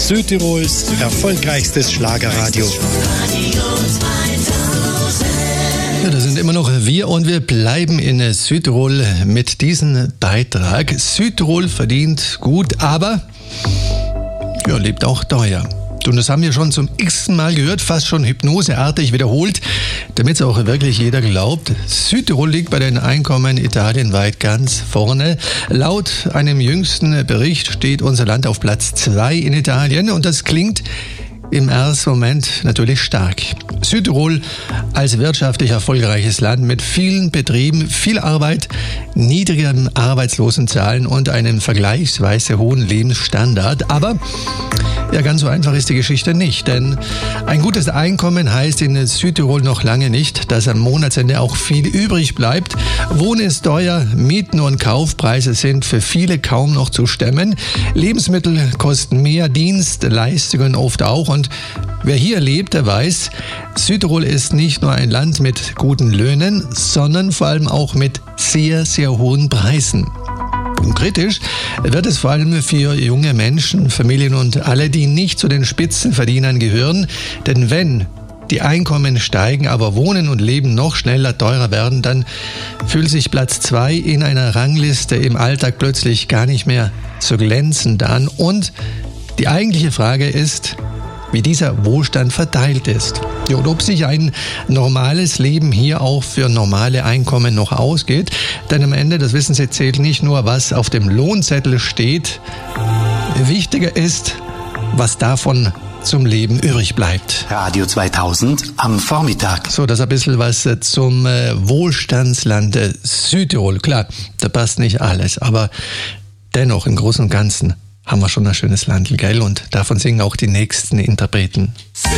Südtirols erfolgreichstes Schlagerradio. Ja, das sind immer noch wir und wir bleiben in Südtirol mit diesem Beitrag. Südtirol verdient gut, aber ja, lebt auch teuer. Und das haben wir schon zum x-ten Mal gehört, fast schon hypnoseartig wiederholt, damit es auch wirklich jeder glaubt. Südtirol liegt bei den Einkommen italienweit ganz vorne. Laut einem jüngsten Bericht steht unser Land auf Platz 2 in Italien und das klingt im ersten Moment natürlich stark. Südtirol als wirtschaftlich erfolgreiches Land mit vielen Betrieben, viel Arbeit, niedrigen Arbeitslosenzahlen und einem vergleichsweise hohen Lebensstandard. Aber ja, ganz so einfach ist die Geschichte nicht, denn ein gutes Einkommen heißt in Südtirol noch lange nicht, dass am Monatsende auch viel übrig bleibt. Wohnen ist teuer, Mieten und Kaufpreise sind für viele kaum noch zu stemmen. Lebensmittel kosten mehr, Dienstleistungen oft auch. Und wer hier lebt, der weiß, Südtirol ist nicht nur ein Land mit guten Löhnen, sondern vor allem auch mit sehr, sehr hohen Preisen. Und kritisch wird es vor allem für junge Menschen, Familien und alle, die nicht zu den Spitzenverdienern gehören. Denn wenn die Einkommen steigen, aber Wohnen und Leben noch schneller teurer werden, dann fühlt sich Platz 2 in einer Rangliste im Alltag plötzlich gar nicht mehr so glänzend an. Und die eigentliche Frage ist, wie dieser Wohlstand verteilt ist. Ja, und ob sich ein normales Leben hier auch für normale Einkommen noch ausgeht. Denn am Ende, das wissen Sie, zählt nicht nur, was auf dem Lohnzettel steht. Wichtiger ist, was davon zum Leben übrig bleibt. Radio 2000 am Vormittag. So, das ist ein bisschen was zum Wohlstandsland Südtirol. Klar, da passt nicht alles, aber dennoch im Großen und Ganzen haben wir schon ein schönes Land, gell? Und davon singen auch die nächsten Interpreten.